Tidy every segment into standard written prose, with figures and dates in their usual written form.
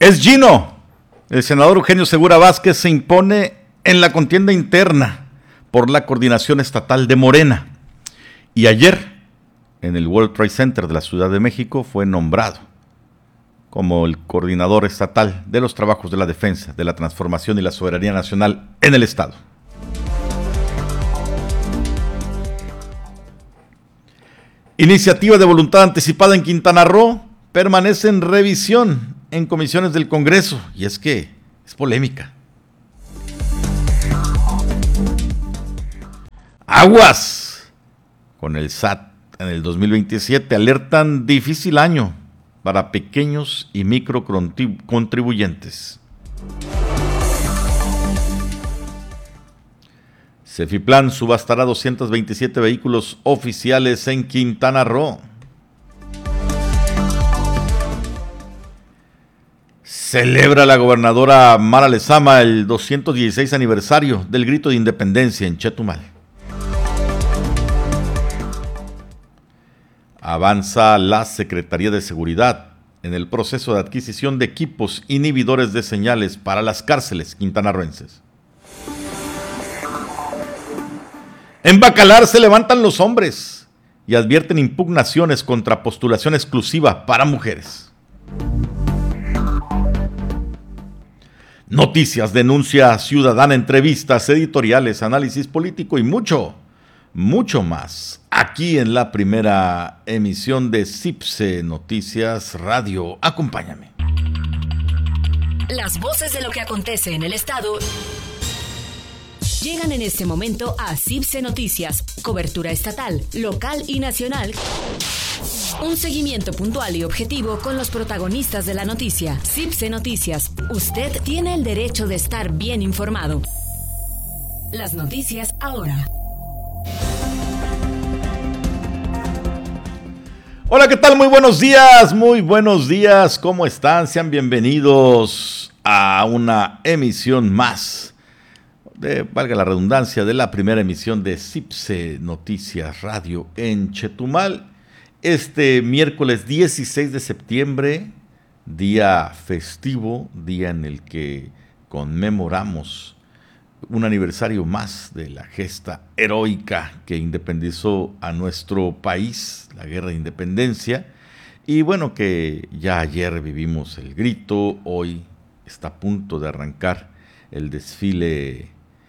Es Gino. El senador Eugenio Segura Vázquez se impone en la contienda interna por la coordinación estatal de Morena. Y ayer, en el World Trade Center de la Ciudad de México, fue nombrado como el coordinador estatal de los trabajos de la defensa, de la transformación y la soberanía nacional en el Estado. Iniciativa de voluntad anticipada en Quintana Roo permanece en revisión en comisiones del Congreso, y es que es polémica. Aguas con el SAT en el 2027, alertan difícil año para pequeños y micro contribuyentes. Cefiplan subastará 227 vehículos oficiales en Quintana Roo. Celebra la gobernadora Mara Lezama el 216 aniversario del Grito de Independencia en Chetumal. Avanza la Secretaría de Seguridad en el proceso de adquisición de equipos inhibidores de señales para las cárceles quintanarroenses. En Bacalar se levantan los hombres y advierten impugnaciones contra postulación exclusiva para mujeres. Noticias, denuncia ciudadana, entrevistas, editoriales, análisis político y mucho más. Aquí en la primera emisión de CIPSE Noticias Radio. Acompáñame. Las voces de lo que acontece en el Estado llegan en este momento a CIPSE Noticias. Cobertura estatal, local y nacional. Un seguimiento puntual y objetivo con los protagonistas de la noticia. CIPSE Noticias. Usted tiene el derecho de estar bien informado. Las noticias ahora. Hola, ¿qué tal? Muy buenos días, ¿cómo están? Sean bienvenidos a una emisión más, valga la redundancia, de la primera emisión de CIPSE Noticias Radio en Chetumal. Este miércoles 16 de septiembre, día festivo, día en el que conmemoramos un aniversario más de la gesta heroica que independizó a nuestro país, la Guerra de Independencia, y bueno, que ya ayer vivimos el grito, hoy está a punto de arrancar el desfile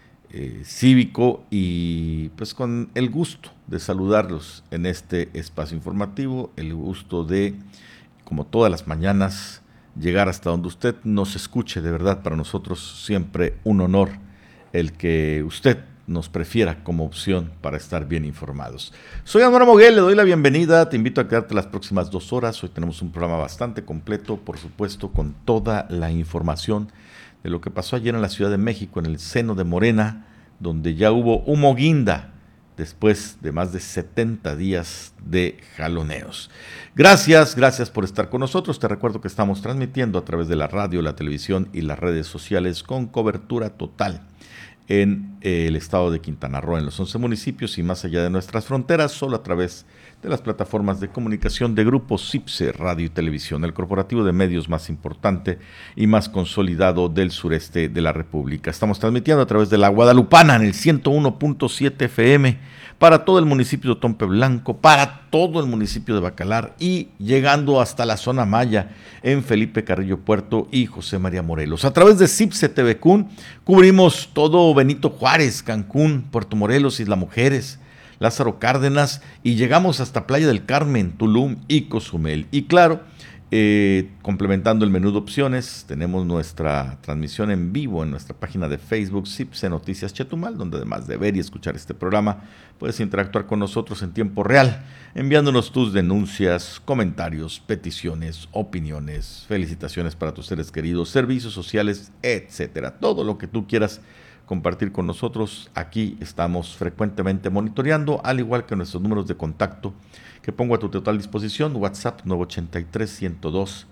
cívico y pues con el gusto de saludarlos en este espacio informativo, el gusto de, como todas las mañanas, llegar hasta donde usted nos escuche. De verdad, para nosotros siempre un honor el que usted nos prefiera como opción para estar bien informados. Soy Álvaro Moguel, le doy la bienvenida, te invito a quedarte las próximas 2 horas. Hoy tenemos un programa bastante completo, por supuesto, con toda la información de lo que pasó ayer en la Ciudad de México, en el seno de Morena, donde ya hubo humo guinda después de más de 70 días de jaloneos. Gracias por estar con nosotros. Te recuerdo que estamos transmitiendo a través de la radio, la televisión y las redes sociales con cobertura total en el estado de Quintana Roo, en los 11 municipios y más allá de nuestras fronteras, solo a través de las plataformas de comunicación de Grupo CIPSE Radio y Televisión, el corporativo de medios más importante y más consolidado del sureste de la República. Estamos transmitiendo a través de la Guadalupana en el 101.7 FM para todo el municipio de Tompe Blanco, para todo el municipio de Bacalar y llegando hasta la zona Maya en Felipe Carrillo Puerto y José María Morelos. A través de CIPSE TV Cun cubrimos todo Benito Juárez, Cancún, Puerto Morelos, Isla Mujeres, Lázaro Cárdenas y llegamos hasta Playa del Carmen, Tulum y Cozumel. Y claro, complementando el menú de opciones, tenemos nuestra transmisión en vivo en nuestra página de Facebook CIPSE Noticias Chetumal, donde además de ver y escuchar este programa, puedes interactuar con nosotros en tiempo real, enviándonos tus denuncias, comentarios, peticiones, opiniones, felicitaciones para tus seres queridos, servicios sociales, etcétera. Todo lo que tú quieras compartir con nosotros, aquí estamos frecuentemente monitoreando, al igual que nuestros números de contacto que pongo a tu total disposición. WhatsApp 983-102-1748,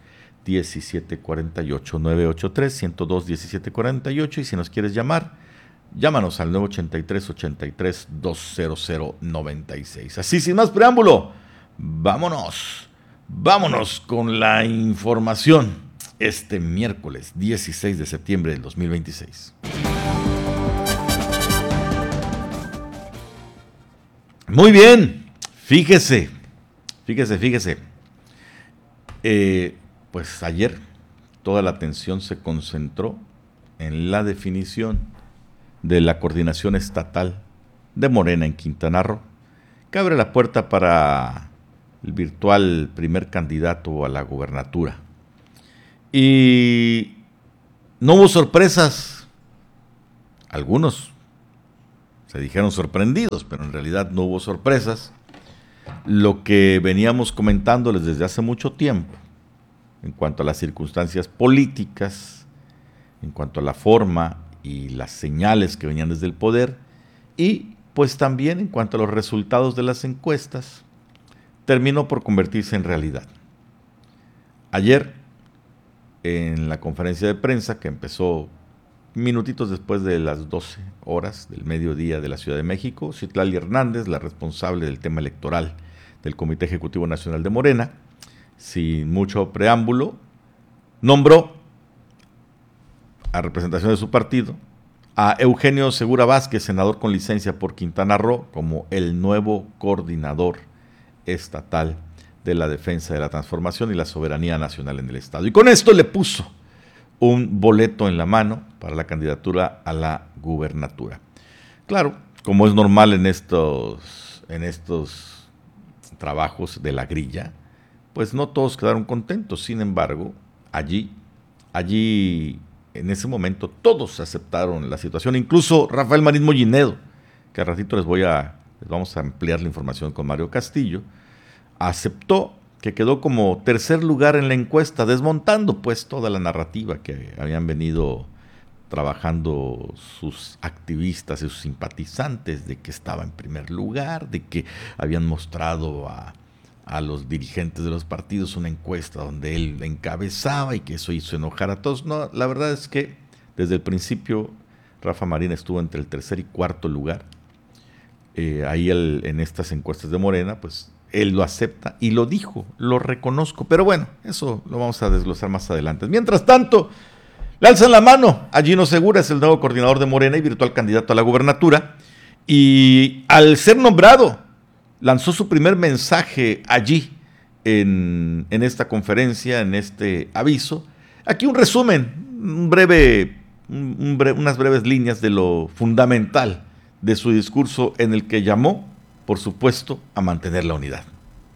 983-102-1748, y si nos quieres llamar, llámanos al 983-83-20096. Así, sin más preámbulo, vámonos con la información este miércoles 16 de septiembre del 2026. Muy bien, fíjese. Pues ayer toda la atención se concentró en la definición de la coordinación estatal de Morena en Quintana Roo, que abre la puerta para el virtual primer candidato a la gubernatura. Y no hubo sorpresas. Algunos se dijeron sorprendidos, pero en realidad no hubo sorpresas. Lo que veníamos comentándoles desde hace mucho tiempo, en cuanto a las circunstancias políticas, en cuanto a la forma y las señales que venían desde el poder, y pues también en cuanto a los resultados de las encuestas, terminó por convertirse en realidad. Ayer, en la conferencia de prensa que empezó minutitos después de las 12 horas del mediodía de la Ciudad de México, Citlali Hernández, la responsable del tema electoral del Comité Ejecutivo Nacional de Morena, sin mucho preámbulo, nombró a representación de su partido a Eugenio Segura Vázquez, senador con licencia por Quintana Roo, como el nuevo coordinador estatal de la defensa de la transformación y la soberanía nacional en el Estado. Y con esto le puso un boleto en la mano para la candidatura a la gubernatura. Claro, como es normal en estos trabajos de la grilla, pues no todos quedaron contentos. Sin embargo, allí, en ese momento, todos aceptaron la situación, incluso Rafael Marín Mollinedo, que al ratito les vamos a ampliar la información con Mario Castillo, aceptó que quedó como tercer lugar en la encuesta, desmontando pues toda la narrativa que habían venido trabajando sus activistas y sus simpatizantes, de que estaba en primer lugar, de que habían mostrado a los dirigentes de los partidos una encuesta donde él encabezaba y que eso hizo enojar a todos. No, la verdad es que desde el principio Rafa Marín estuvo entre el tercer y cuarto lugar. Ahí en estas encuestas de Morena, pues él lo acepta y lo dijo, lo reconozco, pero bueno, eso lo vamos a desglosar más adelante. Mientras tanto, le alzan la mano a Gino Segura, es el nuevo coordinador de Morena y virtual candidato a la gubernatura, y al ser nombrado, lanzó su primer mensaje allí en esta conferencia, en este aviso. Aquí un resumen, unas breves líneas de lo fundamental de su discurso, en el que llamó, por supuesto, a mantener la unidad.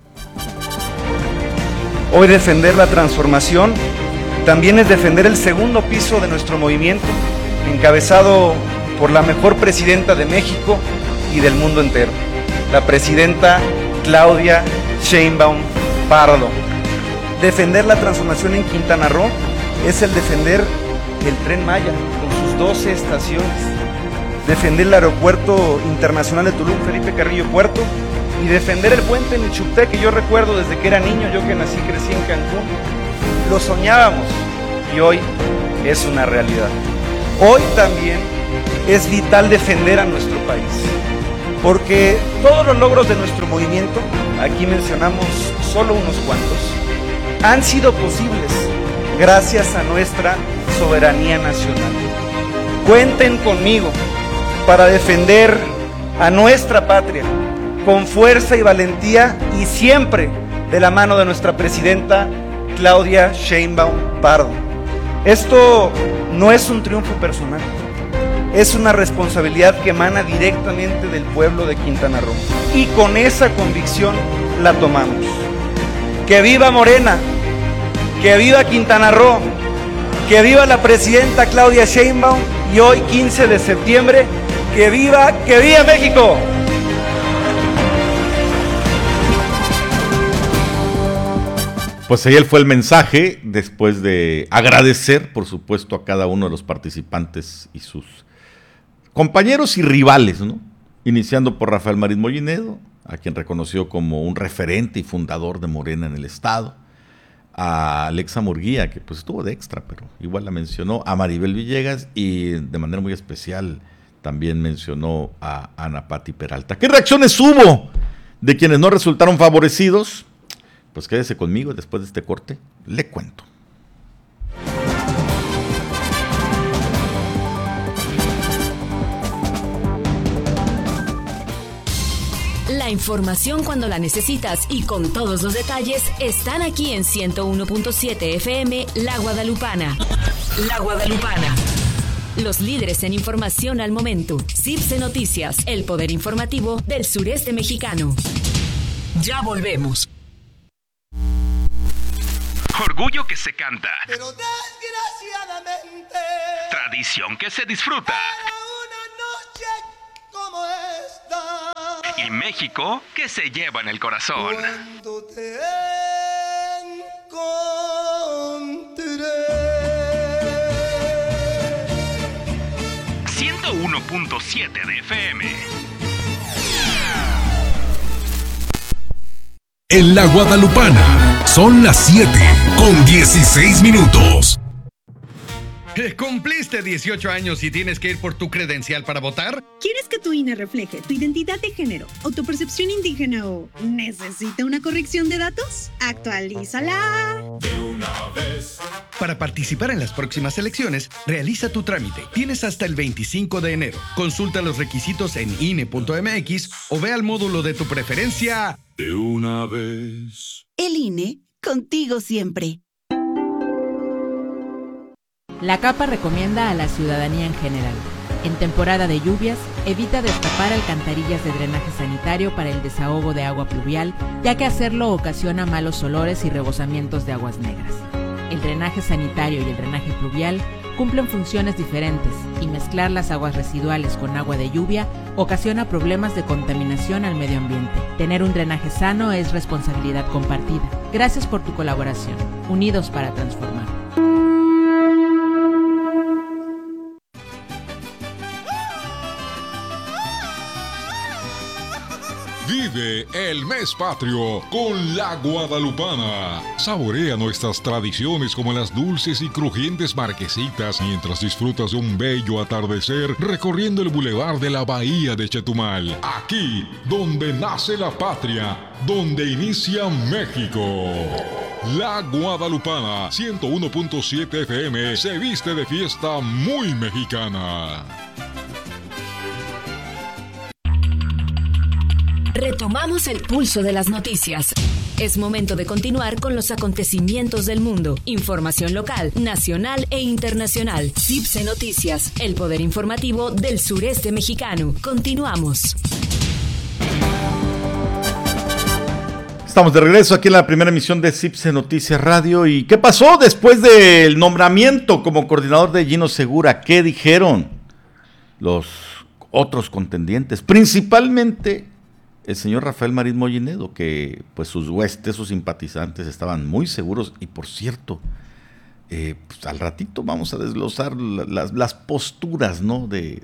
Hoy defender la transformación también es defender el segundo piso de nuestro movimiento, encabezado por la mejor presidenta de México y del mundo entero, la presidenta Claudia Sheinbaum Pardo. Defender la transformación en Quintana Roo es el defender el Tren Maya con sus 12 estaciones, defender el Aeropuerto Internacional de Tulum, Felipe Carrillo Puerto, y defender el puente en Ixutepec, que yo recuerdo desde que era niño, yo que nací y crecí en Cancún. Lo soñábamos y hoy es una realidad. Hoy también es vital defender a nuestro país, porque todos los logros de nuestro movimiento, aquí mencionamos solo unos cuantos, han sido posibles gracias a nuestra soberanía nacional. Cuenten conmigo para defender a nuestra patria con fuerza y valentía, y siempre de la mano de nuestra presidenta Claudia Sheinbaum Pardo. Esto no es un triunfo personal, es una responsabilidad que emana directamente del pueblo de Quintana Roo, y con esa convicción la tomamos. ¡Que viva Morena! ¡Que viva Quintana Roo! ¡Que viva la presidenta Claudia Sheinbaum! Y hoy, 15 de septiembre, ¡que viva México! Pues ahí fue el mensaje, después de agradecer, por supuesto, a cada uno de los participantes y sus compañeros y rivales, ¿no? Iniciando por Rafael Marín Mollinedo, a quien reconoció como un referente y fundador de Morena en el Estado, a Alexa Murguía, que pues estuvo de extra, pero igual la mencionó, a Maribel Villegas, y de manera muy especial también mencionó a Ana Pati Peralta. ¿Qué reacciones hubo de quienes no resultaron favorecidos? Pues quédese conmigo, después de este corte le cuento. información cuando la necesitas y con todos los detalles están aquí en 101.7 FM La Guadalupana. La Guadalupana. Los líderes en información al momento. CIPSE Noticias, el poder informativo del sureste mexicano. Ya volvemos. Orgullo que se canta. Pero desgraciadamente, Tradición que se disfruta. para una noche como esta, Y México que se lleva en el corazón. cuando te encontré. 101.7 de FM. En La Guadalupana son las 7:16. ¿Cumpliste 18 años y tienes que ir por tu credencial para votar? ¿Quieres que tu INE refleje tu identidad de género o tu percepción indígena o necesita una corrección de datos? ¡Actualízala! Para participar en las próximas elecciones, realiza tu trámite. Tienes hasta el 25 de enero. Consulta los requisitos en INE.mx o ve al módulo de tu preferencia. De una vez. El INE, contigo siempre. La CAPA recomienda a la ciudadanía en general, en temporada de lluvias, evita destapar alcantarillas de drenaje sanitario para el desahogo de agua pluvial, ya que hacerlo ocasiona malos olores y rebosamientos de aguas negras. El drenaje sanitario y el drenaje pluvial cumplen funciones diferentes y mezclar las aguas residuales con agua de lluvia ocasiona problemas de contaminación al medio ambiente. Tener un drenaje sano es responsabilidad compartida. Gracias por tu colaboración. Unidos para transformar. Vive el mes patrio con La Guadalupana. Saborea nuestras tradiciones como las dulces y crujientes marquesitas mientras disfrutas de un bello atardecer recorriendo el bulevar de la Bahía de Chetumal. Aquí, donde nace la patria, donde inicia México. La Guadalupana, 101.7 FM, se viste de fiesta muy mexicana. Retomamos el pulso de las noticias. Es momento de continuar con los acontecimientos del mundo. Información local, nacional e internacional. CIPSE Noticias, el poder informativo del sureste mexicano. Continuamos. Estamos de regreso aquí en la primera emisión de CIPSE Noticias Radio. ¿Y qué pasó después del nombramiento como coordinador de Gino Segura? ¿Qué dijeron los otros contendientes? Principalmente el señor Rafael Marín Mollinedo, que pues sus huestes, sus simpatizantes estaban muy seguros. Y por cierto, pues al ratito vamos a desglosar las posturas, ¿no?, de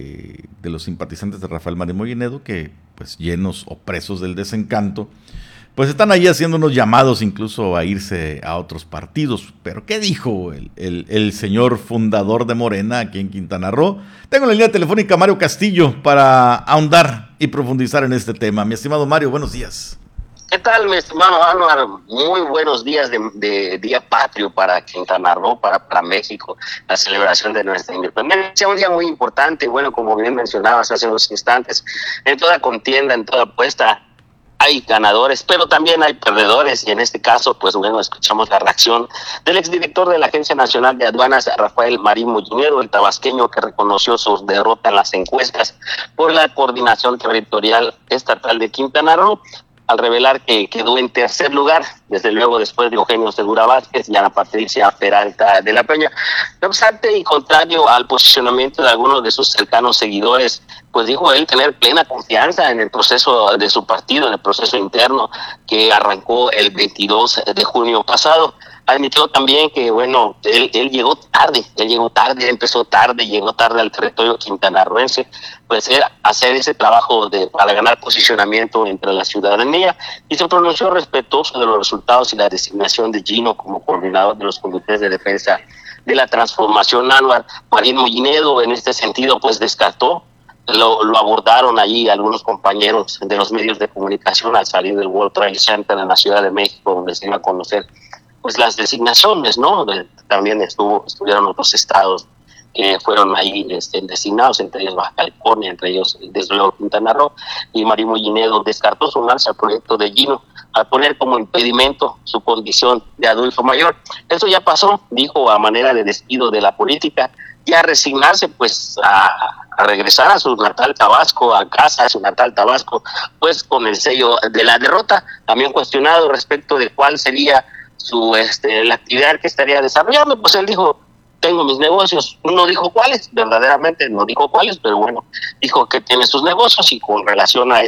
los simpatizantes de Rafael Marín Mollinedo, que pues llenos o presos del desencanto, pues están ahí haciendo unos llamados incluso a irse a otros partidos. Pero ¿qué dijo el señor fundador de Morena aquí en Quintana Roo? Tengo en la línea telefónica a Mario Castillo para ahondar y profundizar en este tema. Mi estimado Mario, buenos días. ¿Qué tal, mi estimado Anuar? Muy buenos días de Día Patrio para Quintana Roo, para México, la celebración de nuestra independencia. Un día muy importante, bueno, como bien mencionabas hace unos instantes, en toda contienda, en toda apuesta, hay ganadores, pero también hay perdedores, y en este caso, pues bueno, escuchamos la reacción del exdirector de la Agencia Nacional de Aduanas, Rafael Marín Mollinedo, el tabasqueño, que reconoció su derrota en las encuestas por la Coordinación Territorial Estatal de Quintana Roo, al revelar que quedó en tercer lugar, desde luego después de Eugenio Segura Vázquez y Ana Patricia Peralta de la Peña. No obstante, y contrario al posicionamiento de algunos de sus cercanos seguidores, pues dijo él tener plena confianza en el proceso de su partido, en el proceso interno que arrancó el 22 de junio pasado. Admitió también que, bueno, él llegó tarde, empezó tarde, llegó tarde al territorio quintanarroense, pues hacer ese trabajo para ganar posicionamiento entre la ciudadanía, y se pronunció respetuoso de los resultados y la designación de Gino como coordinador de los comités de defensa de la transformación. Anuar Marín Mollinedo, en este sentido, pues descartó. Lo abordaron allí algunos compañeros de los medios de comunicación al salir del World Trade Center en la Ciudad de México, donde se iba a conocer pues las designaciones, ¿no? También estuvieron otros estados que fueron ahí designados, entre ellos Baja California, entre ellos desde luego Quintana Roo, y Mario Mollinedo descartó sumarse al proyecto de Gino al poner como impedimento su condición de adulto mayor. Eso ya pasó, dijo, a manera de despido de la política, y a resignarse pues a regresar a su natal Tabasco, a casa de su natal Tabasco, pues con el sello de la derrota. También cuestionado respecto de cuál sería su la actividad que estaría desarrollando, pues él dijo: tengo mis negocios. No dijo cuáles, verdaderamente no dijo cuáles, pero bueno, dijo que tiene sus negocios, y con relación a